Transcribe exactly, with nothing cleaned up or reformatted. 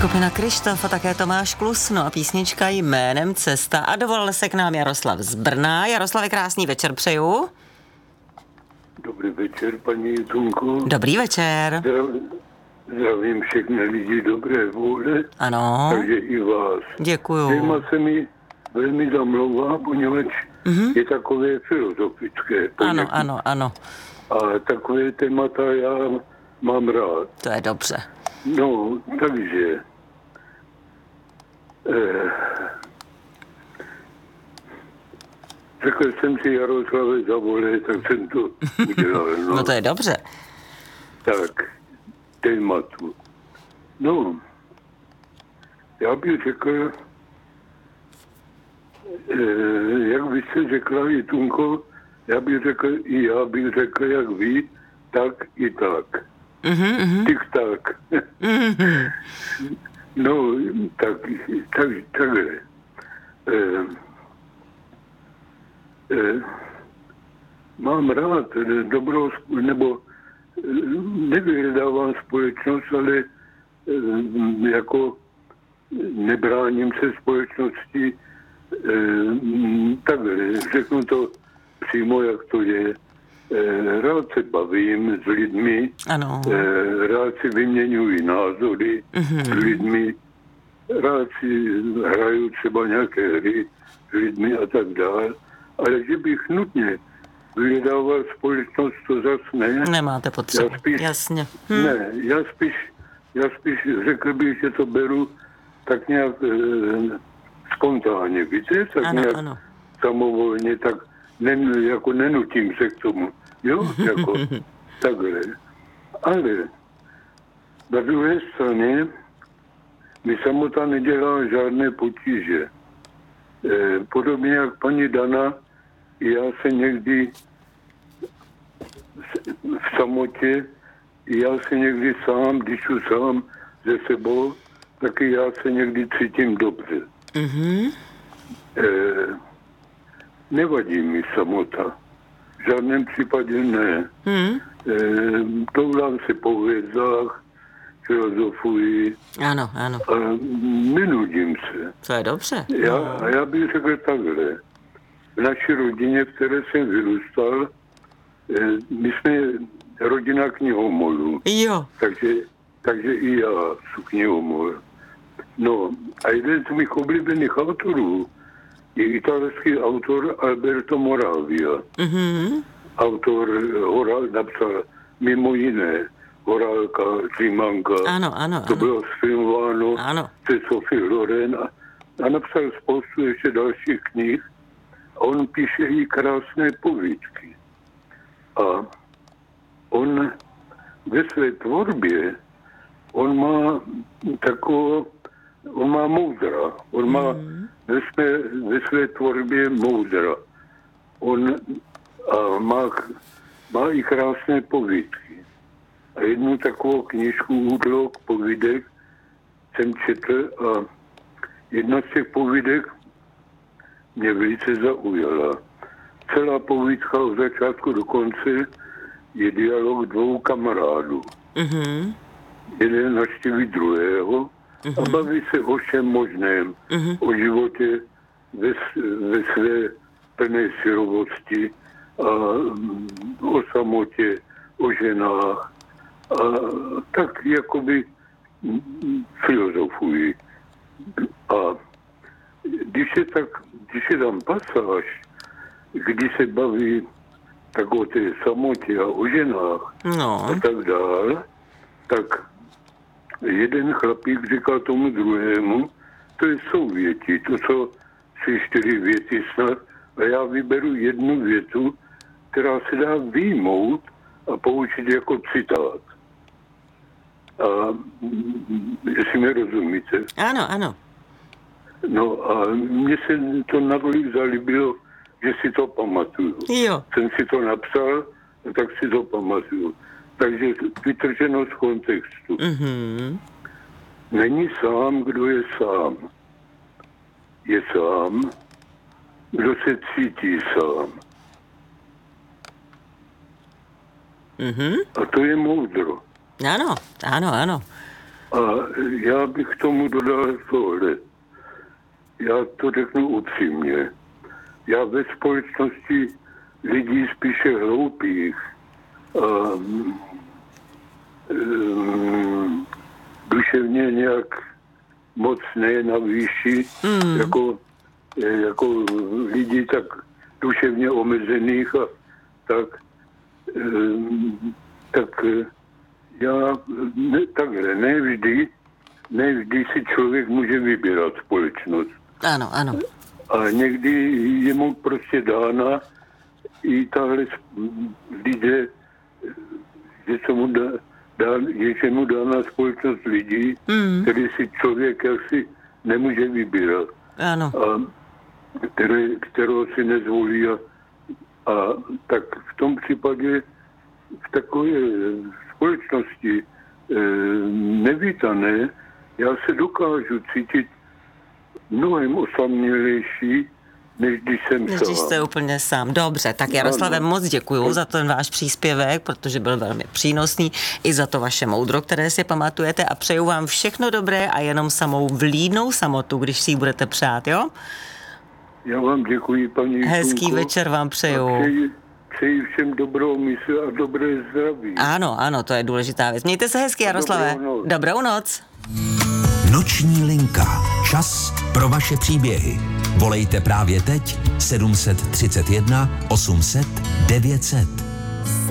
Skupina Kryštof a také Tomáš Klusno a písnička jménem Cesta. A dovolil se k nám Jaroslav z Brna. Jaroslave, krásný večer přeju. Dobrý večer, paní Tunko. Dobrý večer. Zdravím, zdravím všechny lidi dobré vůle. Ano. Takže i vás. Děkuju. Téma se mi velmi zamlouvá, poněvadž mm-hmm. je takové filozofické. Ano, ano, ano. A takové témata já mám rád. To je dobře. No, takže... Eh, řekl jsem si Jaroslave zavolej, tak jsem to udělal. No, no to je dobře. Tak, tématu. No, já bych řekl, eh, jak vy jste řekla, i Tunko, já bych řekl, i já bych řekl, jak vy, tak i tak. Mm-hmm, mm-hmm. Tik tak. Mm-hmm. No, tak, tak, takhle. Eh, eh, mám rád dobrou, nebo nevyhledávám společnost, ale eh, jako nebráním se společnosti. Eh, takhle, řeknu to přímo, jak to je. Rád se bavím s lidmi, ano. Rád si vyměňuji názory mm-hmm. s lidmi, rád si hraju třeba nějaké hry s lidmi a tak dále, ale že bych nutně vyhledával společnost, to zase ne. Nemáte potřebu, já spíš, jasně. Hm. Ne, já spíš, já spíš řekl bych, že to beru tak nějak eh, spontánně, víte, tak ano, nějak ano. samovolně, tak nen, jako nenutím se k tomu. Jo, jako takhle. Ale na druhé straně mi samota nedělá žádné potíže. E, podobně jak paní Dana, já se někdy v samotě, já se někdy sám, když jsem sám ze sebou, taky já se někdy cítím dobře. Mm-hmm. E, nevadí mi samota. V žádném případě ne. Hmm. E, toulám se po hvězdách, filozofuji. Ano, ano. A nenudím se. To je dobře. Já, a já bych řekl takhle. V naší rodině, v které jsem vyrůstal, e, my jsme rodina knihomolů. Jo. Takže, takže i já jsem knihomol. No a jeden z mých oblíbených autorů je italský autor Alberto Moravia. Mm-hmm. Autor Horal napsal mimo jiné Horálka, Římanka. Ano, ano, to ano. bylo sfilmováno se Sophie Loren a, a napsal spoustu ještě dalších knih. A on píše i krásné povídky. A on ve své tvorbě, on má takovou, on má moudra. On má mm. ve, své, ve své tvorbě moudra. On a má, má i krásné povídky. A jednu takovou knížku Útlok povídek jsem četl a jedna z těch povídek mě velice zaujala. Celá povídka od začátku do konce je dialog dvou kamarádů. Mm-hmm. Jeden navštíví druhého a baví se o všem možném. Uh-huh. O životě ve, ve své plné syrovosti a o samotě, o ženách. A tak jakoby filozofují. A když je, tak, když je tam pasáž, kdy se baví tak o té samotě a o ženách no. a tak dále, tak jeden chlapík říkal tomu druhému, to je souvětí, to jsou tři, čtyři věty snad, a já vyberu jednu větu, která se dá vyjmout a použít jako citát. A jestli mě rozumíte. Ano, ano. No a mně se to natolik zalíbilo, že si to pamatuju. Jo. Jsem si to napsal, tak si to pamatuju. Takže vytrženo z kontextu. Mm-hmm. Není sám, kdo je sám. Je sám, kdo se cítí sám. Mm-hmm. A to je moudro. Ano, ano, ano. A já bych k tomu dodal tohle. Já to řeknu upřímně. Já ve společnosti lidí spíše hloupých a um, duševně nějak moc ne na výši, mm. jako, jako lidí tak duševně omezených a tak, um, tak já ne, takhle, ne vždy, ne vždy si člověk může vybírat společnost. Ano, ano. A někdy je mu prostě dána i tahle lidé, že se mu dá, dá, je mu dána společnost lidí, mm. který si člověk jaksi nemůže vybírat. Ano. A které, kterou si nezvolí. A, a tak v tom případě v takové společnosti e, nevítané, já se dokážu cítit mnohem osamělejší, než když jsem než sám. Když jste úplně sám. Dobře, tak Jaroslave, ano. moc děkuju za ten váš příspěvek, protože byl velmi přínosný, i za to vaše moudro, které si pamatujete, a přeju vám všechno dobré a jenom samou vlídnou samotu, když si ji budete přát, jo? Já vám děkuji, paní Hezký Tunko, večer vám přeju. Přeji, přeji všem dobrou mysl a dobré zdraví. Ano, ano, to je důležitá věc. Mějte se hezky, Jaroslave. Dobrou noc. Dobrou noc. Noční linka. Čas pro vaše příběhy. Volejte právě teď sedm set třicet jedna osm set devět set.